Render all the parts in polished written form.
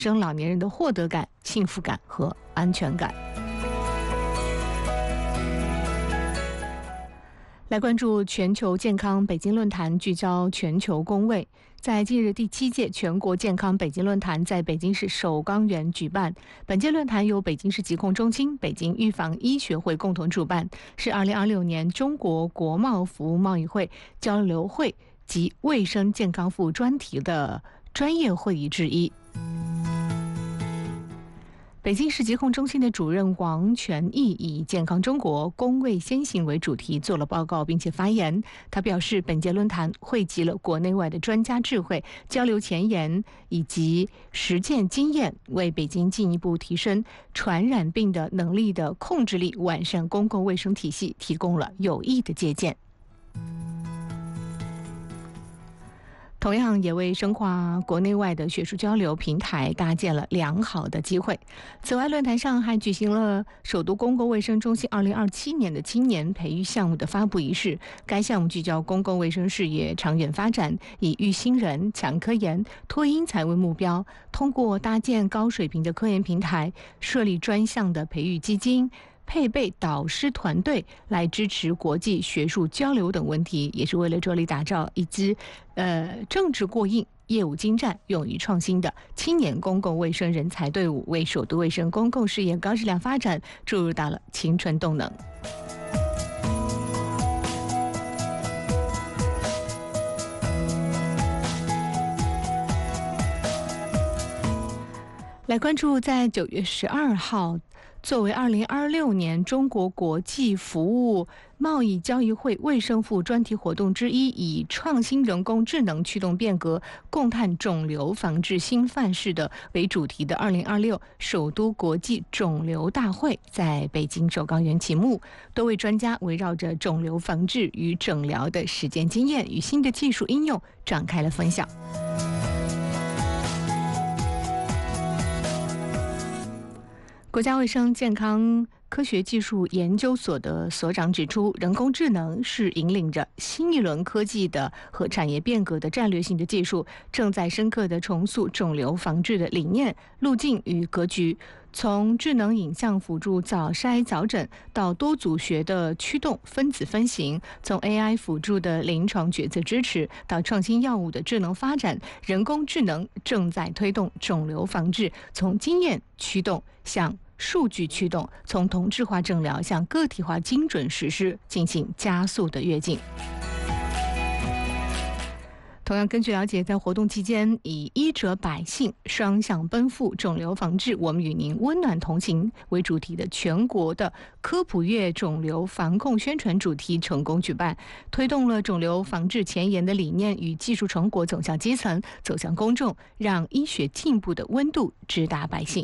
升老年人的获得感、幸福感和安全感。来关注全球健康北京论坛，聚焦全球公卫。在近日第7届全国健康北京论坛在北京市首钢园举办。本届论坛由北京市疾控中心、北京预防医学会共同主办，是2026年中国国贸服务贸易会交流会及卫生健康服务专题的专业会议之一。北京市疾控中心的主任王全义以"健康中国，公卫先行"为主题做了报告，并且发言。他表示，本届论坛汇集了国内外的专家智慧，交流前沿以及实践经验，为北京进一步提升传染病的能力的控制力、完善公共卫生体系提供了有益的借鉴。同样也为深化国内外的学术交流平台搭建了良好的机会。此外，论坛上还举行了首都公共卫生中心2027年的青年培育项目的发布仪式。该项目聚焦公共卫生事业长远发展，以育新人、强科研、脱因才为目标，通过搭建高水平的科研平台，设立专项的培育基金，配备导师团队来支持国际学术交流等问题，也是为了着力打造一支政治过硬、业务精湛、勇于创新的青年公共卫生人才队伍，为首都卫生公共事业高质量发展注入到了青春动能。来关注在9月12号作为2026年中国国际服务贸易交易会卫生服务专题活动之一，以创新人工智能驱动变革，共探肿瘤防治新范式的为主题的2026首都国际肿瘤大会在北京首钢园启幕。多位专家围绕着肿瘤防治与诊疗的实践经验与新的技术应用展开了分享。国家卫生健康科学技术研究所的所长指出，人工智能是引领着新一轮科技的和产业变革的战略性的技术，正在深刻地重塑肿瘤防治的理念、路径与格局。从智能影像辅助早筛早诊，到多组学的驱动分子分型，从 AI 辅助的临床决策支持，到创新药物的智能发展，人工智能正在推动肿瘤防治从经验驱动向数据驱动，从同质化诊疗向个体化精准实施进行加速的跃进。同样，根据了解，在活动期间，以医者百姓双向奔赴肿瘤防治，我们与您温暖同行为主题的全国的科普月肿瘤防控宣传主题成功举办，推动了肿瘤防治前沿的理念与技术成果走向基层，走向公众，让医学进步的温度直达百姓。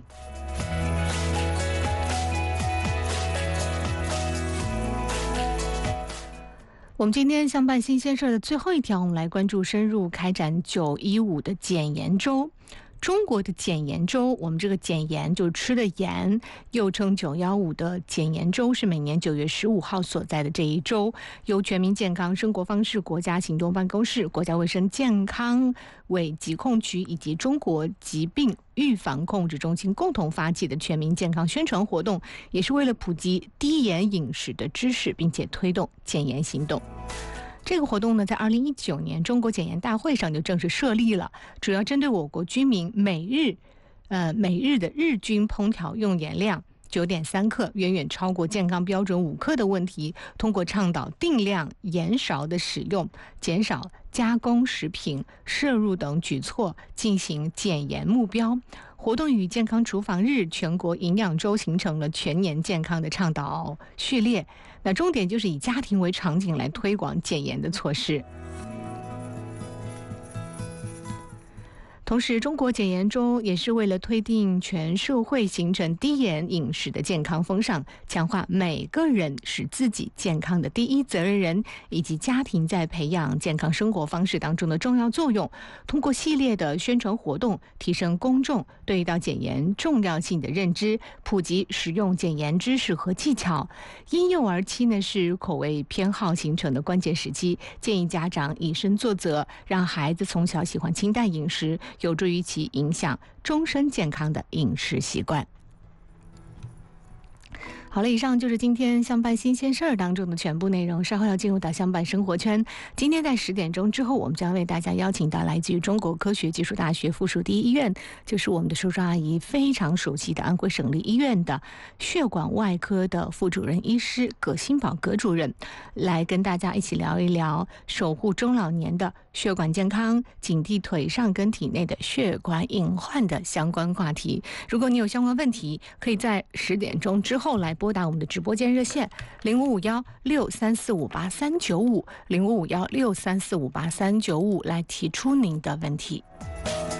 我们今天相伴新鲜事的最后一条，我们来关注深入开展915的检验周。中国的检验周，我们这个检验就是吃的盐，又称915的检验周，是每年9月15号所在的这一周，由全民健康生活方式国家行动办公室、国家卫生健康委疾控局以及中国疾病预防控制中心共同发起的全民健康宣传活动，也是为了普及低盐饮食的知识，并且推动检验行动。这个活动呢，在2019年中国检验大会上就正式设立了，主要针对我国居民每日的日均烹调用盐量9.3克，远远超过健康标准5克的问题，通过倡导定量盐勺的使用，减少加工食品摄入等举措，进行减盐目标。活动与健康厨房日、全国营养周形成了全年健康的倡导序列。那重点就是以家庭为场景来推广减盐的措施。同时，中国检验周也是为了推进全社会形成低盐饮食的健康风尚，强化每个人是自己健康的第一责任人，以及家庭在培养健康生活方式当中的重要作用。通过系列的宣传活动，提升公众对到检验重要性的认知，普及使用检验知识和技巧。婴幼儿期呢是口味偏好形成的关键时期，建议家长以身作则，让孩子从小喜欢清淡饮食， 有助于其影响终身健康的饮食习惯。好了，以上就是今天相伴新鲜事儿当中的全部内容。稍后要进入到相伴生活圈。今天在10点钟之后，我们将为大家邀请到来自于中国科学技术大学附属第一医院，就是我们的叔叔阿姨非常熟悉的安徽省立医院的血管外科的副主任医师葛新宝葛主任，来跟大家一起聊一聊守护中老年的血管健康，警惕腿上跟体内的血管隐患的相关话题。如果你有相关问题，可以在10点钟之后来拨打我们的直播间热线055163458395，055163458395来提出您的问题。